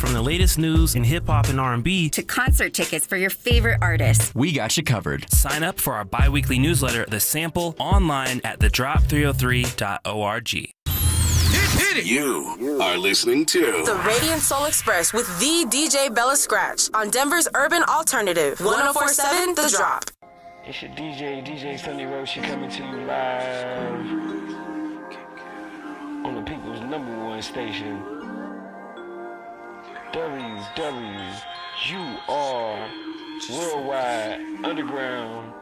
From the latest news in hip-hop and R&B to concert tickets for your favorite artists. We got you covered. Sign up for our bi-weekly newsletter, The Sample, online at thedrop303.org. Hit it! You are listening to The Radiant Soul Express with the DJ Bella Scratch on Denver's Urban Alternative. 104.7 The Drop. It's your DJ Sunny Roshi, coming to you live on the people's #1 station. WWUR Worldwide Underground